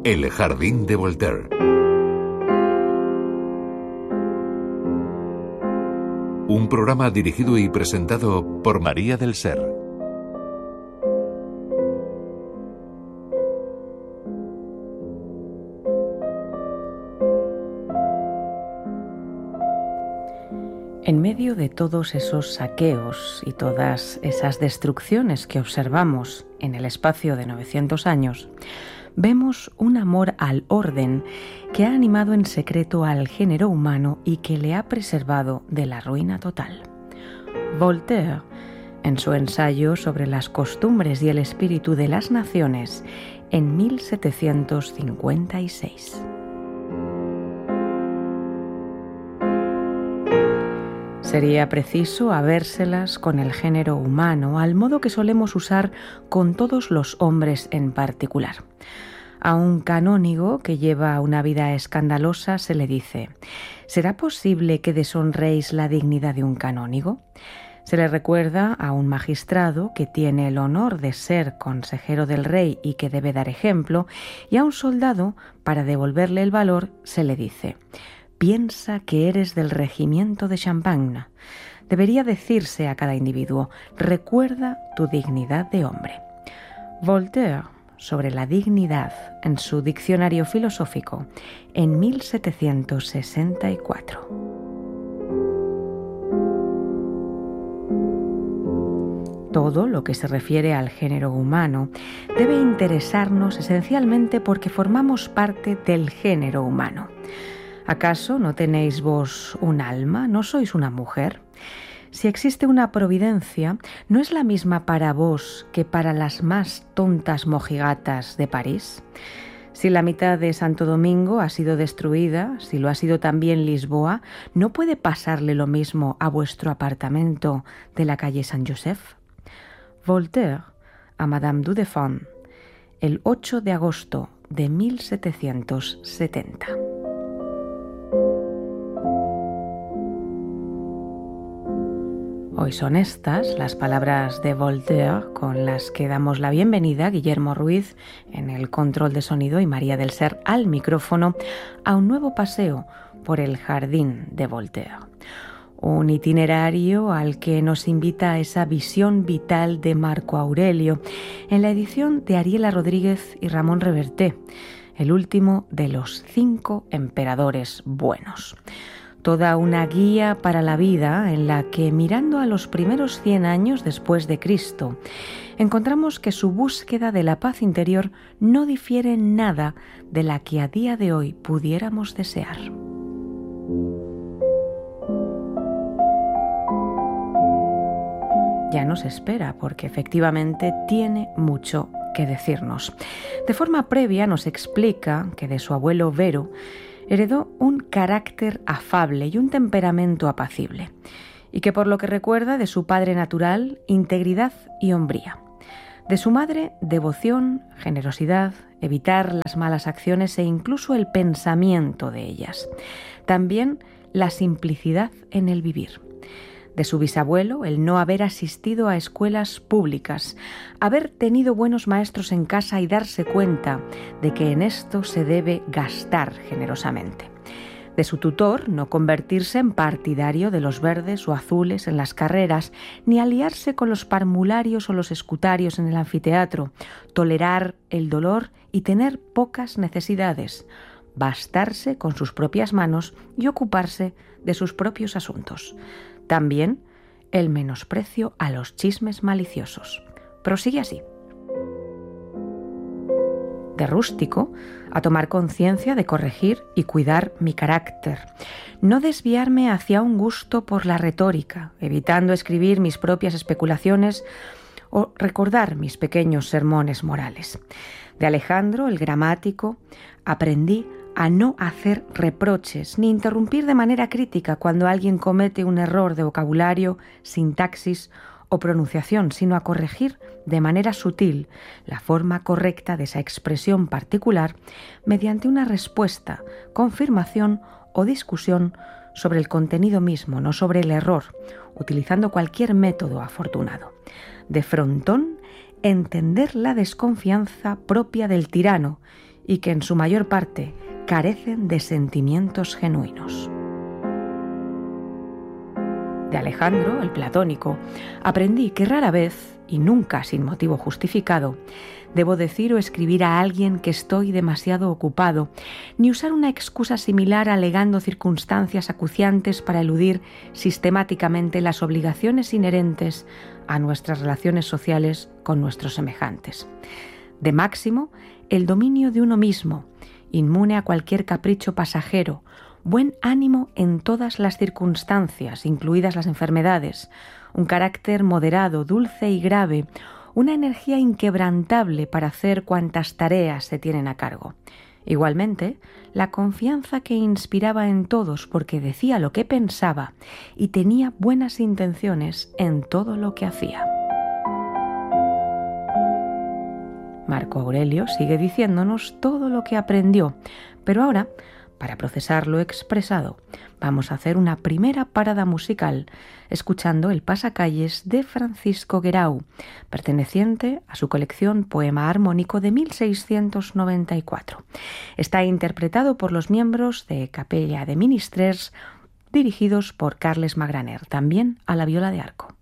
El jardín de Voltaire. Un programa dirigido y presentado por María del Ser. En medio de todos esos saqueos y todas esas destrucciones que observamos en el espacio de 900 años, vemos un amor al orden que ha animado en secreto al género humano y que le ha preservado de la ruina total. Voltaire, en su ensayo sobre las costumbres y el espíritu de las naciones, en 1756. Sería preciso habérselas con el género humano, al modo que solemos usar con todos los hombres en particular. A un canónigo que lleva una vida escandalosa se le dice: ¿será posible que deshonréis la dignidad de un canónigo? Se le recuerda a un magistrado que tiene el honor de ser consejero del rey y que debe dar ejemplo, y a un soldado, para devolverle el valor, se le dice: piensa que eres del regimiento de Champagne. Debería decirse a cada individuo: recuerda tu dignidad de hombre. Voltaire, sobre la dignidad, en su diccionario filosófico, en 1764. Todo lo que se refiere al género humano debe interesarnos esencialmente porque formamos parte del género humano. ¿Acaso no tenéis vos un alma? ¿No sois una mujer? Si existe una providencia, ¿no es la misma para vos que para las más tontas mojigatas de París? Si la mitad de Santo Domingo ha sido destruida, si lo ha sido también Lisboa, ¿no puede pasarle lo mismo a vuestro apartamento de la calle Saint-Joseph? Voltaire a Madame du Deffand, el 8 de agosto de 1770. Hoy son estas las palabras de Voltaire con las que damos la bienvenida a Guillermo Ruiz en el control de sonido y María del Ser al micrófono a un nuevo paseo por el jardín de Voltaire. Un itinerario al que nos invita esa visión vital de Marco Aurelio en la edición de Ariela Rodríguez y Ramón Reverté, el último de los 5 emperadores buenos. Toda una guía para la vida en la que, mirando a los primeros 100 años después de Cristo, encontramos que su búsqueda de la paz interior no difiere en nada de la que a día de hoy pudiéramos desear. Ya nos espera porque efectivamente tiene mucho que decirnos. De forma previa nos explica que de su abuelo Vero heredó un carácter afable y un temperamento apacible, y que por lo que recuerda de su padre natural, integridad y hombría. De su madre, devoción, generosidad, evitar las malas acciones e incluso el pensamiento de ellas. También la simplicidad en el vivir. De su bisabuelo, el no haber asistido a escuelas públicas, haber tenido buenos maestros en casa y darse cuenta de que en esto se debe gastar generosamente. De su tutor, no convertirse en partidario de los verdes o azules en las carreras, ni aliarse con los parmularios o los escutarios en el anfiteatro, tolerar el dolor y tener pocas necesidades, bastarse con sus propias manos y ocuparse de sus propios asuntos. También el menosprecio a los chismes maliciosos. Prosigue así. De rústico, a tomar conciencia de corregir y cuidar mi carácter. No desviarme hacia un gusto por la retórica, evitando escribir mis propias especulaciones o recordar mis pequeños sermones morales. De Alejandro, el gramático, aprendí a no hacer reproches ni interrumpir de manera crítica cuando alguien comete un error de vocabulario, sintaxis o pronunciación, sino a corregir de manera sutil la forma correcta de esa expresión particular mediante una respuesta, confirmación o discusión sobre el contenido mismo, no sobre el error, utilizando cualquier método afortunado. De frontón, entender la desconfianza propia del tirano y que en su mayor parte carecen de sentimientos genuinos. De Alejandro, el platónico, aprendí que rara vez, y nunca sin motivo justificado, debo decir o escribir a alguien que estoy demasiado ocupado, ni usar una excusa similar alegando circunstancias acuciantes para eludir sistemáticamente las obligaciones inherentes a nuestras relaciones sociales con nuestros semejantes. De máximo, el dominio de uno mismo, inmune a cualquier capricho pasajero, buen ánimo en todas las circunstancias, incluidas las enfermedades, un carácter moderado, dulce y grave, una energía inquebrantable para hacer cuantas tareas se tienen a cargo. Igualmente, la confianza que inspiraba en todos porque decía lo que pensaba y tenía buenas intenciones en todo lo que hacía. Marco Aurelio sigue diciéndonos todo lo que aprendió, pero ahora, para procesar lo expresado, vamos a hacer una primera parada musical escuchando el pasacalles de Francisco Guerau, perteneciente a su colección Poema Armónico de 1694. Está interpretado por los miembros de Capella de Ministrers, dirigidos por Carles Magraner, también a la viola de arco.